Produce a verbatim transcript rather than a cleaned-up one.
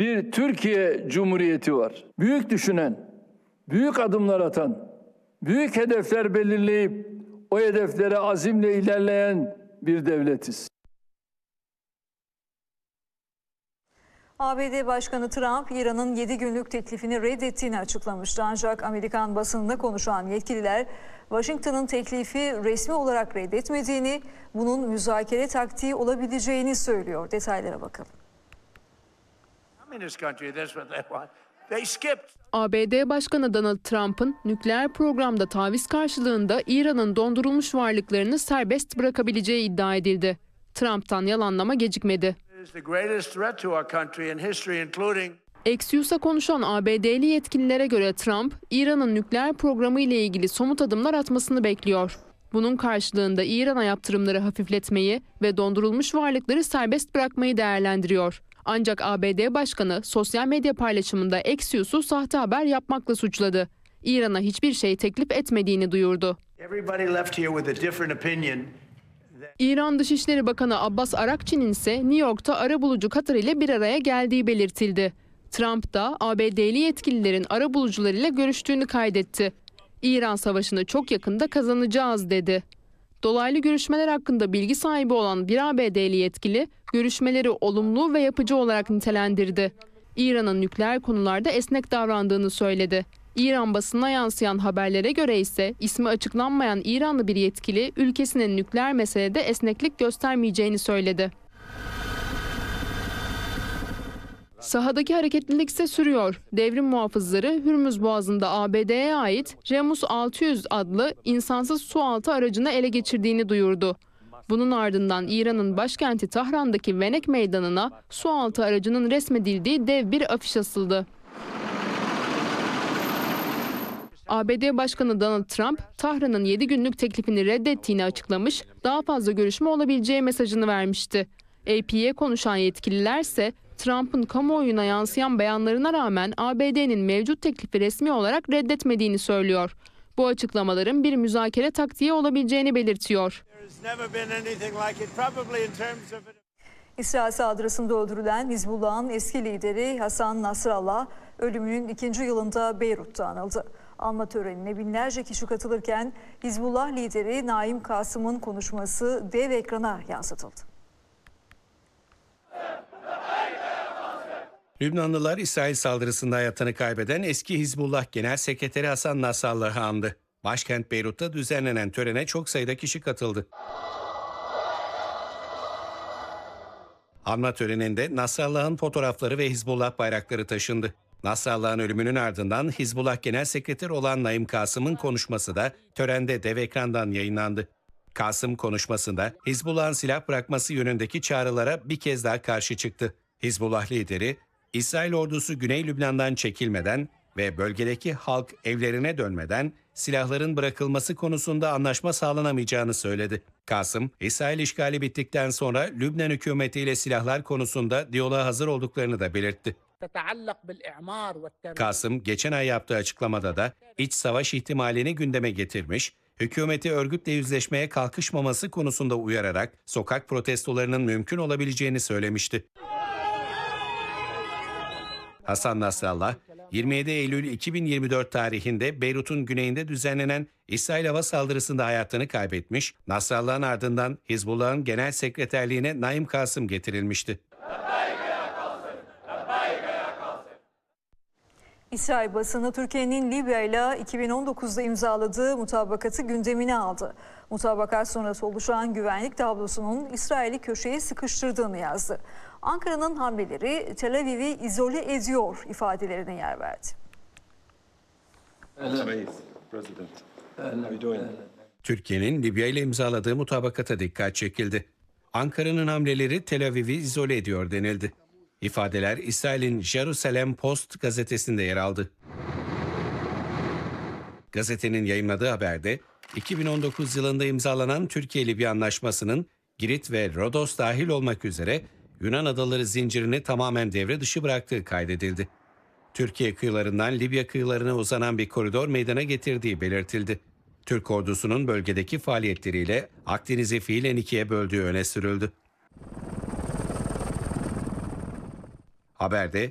bir Türkiye Cumhuriyeti var. Büyük düşünen, büyük adımlar atan, büyük hedefler belirleyip o hedeflere azimle ilerleyen bir devletiz. A B D Başkanı Trump, İran'ın yedi günlük teklifini reddettiğini açıklamıştı. Ancak Amerikan basınında konuşan yetkililer, Washington'ın teklifi resmi olarak reddetmediğini, bunun müzakere taktiği olabileceğini söylüyor. Detaylara bakalım. A B D Başkanı Donald Trump'ın nükleer programda taviz karşılığında İran'ın dondurulmuş varlıklarını serbest bırakabileceği iddia edildi. Trump'tan yalanlama gecikmedi. Axios'a konuşan A B D'li yetkililere göre Trump, İran'ın nükleer programı ile ilgili somut adımlar atmasını bekliyor. Bunun karşılığında İran'a yaptırımları hafifletmeyi ve dondurulmuş varlıkları serbest bırakmayı değerlendiriyor. Ancak A B D Başkanı sosyal medya paylaşımında Axios'u sahte haber yapmakla suçladı. İran'a hiçbir şey teklif etmediğini duyurdu. İran Dışişleri Bakanı Abbas Arakçı'nın ise New York'ta arabulucu Katar ile bir araya geldiği belirtildi. Trump da A B D'li yetkililerin arabulucularıyla görüştüğünü kaydetti. İran savaşını çok yakında kazanacağız dedi. Dolaylı görüşmeler hakkında bilgi sahibi olan bir A B D'li yetkili görüşmeleri olumlu ve yapıcı olarak nitelendirdi. İran'ın nükleer konularda esnek davrandığını söyledi. İran basınına yansıyan haberlere göre ise ismi açıklanmayan İranlı bir yetkili ülkesinin nükleer meselede esneklik göstermeyeceğini söyledi. Sahadaki hareketlilik ise sürüyor. Devrim muhafızları Hürmüz Boğazı'nda A B D'ye ait Remus altı yüz adlı insansız sualtı aracını ele geçirdiğini duyurdu. Bunun ardından İran'ın başkenti Tahran'daki Venek Meydanı'na sualtı aracının resmedildiği dev bir afiş asıldı. A B D Başkanı Donald Trump, Tahran'ın yedi günlük teklifini reddettiğini açıklamış, daha fazla görüşme olabileceği mesajını vermişti. A P'ye konuşan yetkililer ise Trump'ın kamuoyuna yansıyan beyanlarına rağmen A B D'nin mevcut teklifi resmi olarak reddetmediğini söylüyor. Bu açıklamaların bir müzakere taktiği olabileceğini belirtiyor. İsrail saldırısında öldürülen Hizbullah'ın eski lideri Hasan Nasrallah ölümünün ikinci yılında Beyrut'ta anıldı. Anma törenine binlerce kişi katılırken Hizbullah lideri Naim Kasım'ın konuşması dev ekrana yansıtıldı. Lübnanlılar İsrail saldırısında hayatını kaybeden eski Hizbullah Genel Sekreteri Hasan Nasrallah'ı andı. Başkent Beyrut'ta düzenlenen törene çok sayıda kişi katıldı. Anma töreninde Nasrallah'ın fotoğrafları ve Hizbullah bayrakları taşındı. Nasrallah'ın ölümünün ardından Hizbullah Genel Sekreteri olan Naim Kasım'ın konuşması da törende dev ekrandan yayınlandı. Kasım konuşmasında Hizbullah'ın silah bırakması yönündeki çağrılara bir kez daha karşı çıktı. Hizbullah lideri, İsrail ordusu Güney Lübnan'dan çekilmeden ve bölgedeki halk evlerine dönmeden silahların bırakılması konusunda anlaşma sağlanamayacağını söyledi. Kasım, İsrail işgali bittikten sonra Lübnan hükümetiyle silahlar konusunda diyaloğa hazır olduklarını da belirtti. Kasım, geçen ay yaptığı açıklamada da iç savaş ihtimalini gündeme getirmiş, hükümeti örgütle yüzleşmeye kalkışmaması konusunda uyararak sokak protestolarının mümkün olabileceğini söylemişti. Hasan Nasrallah, yirmi yedi Eylül iki bin yirmi dört tarihinde Beyrut'un güneyinde düzenlenen İsrail hava saldırısında hayatını kaybetmiş, Nasrallah'ın ardından Hizbullah'ın genel sekreterliğine Naim Kasım getirilmişti. İsrail basını Türkiye'nin Libya ile iki bin on dokuzda imzaladığı mutabakatı gündemine aldı. Mutabakat sonrası oluşan güvenlik tablosunun İsrail'i köşeye sıkıştırdığını yazdı. Ankara'nın hamleleri Tel Aviv'i izole ediyor ifadelerine yer verdi. Türkiye'nin Libya ile imzaladığı mutabakata dikkat çekildi. Ankara'nın hamleleri Tel Aviv'i izole ediyor denildi. İfadeler İsrail'in Jerusalem Post gazetesinde yer aldı. Gazetenin yayımladığı haberde iki bin on dokuz yılında imzalanan Türkiye-Libya anlaşmasının Girit ve Rodos dahil olmak üzere Yunan adaları zincirini tamamen devre dışı bıraktığı kaydedildi. Türkiye kıyılarından Libya kıyılarına uzanan bir koridor meydana getirdiği belirtildi. Türk ordusunun bölgedeki faaliyetleriyle Akdeniz'i fiilen ikiye böldüğü öne sürüldü. Haberde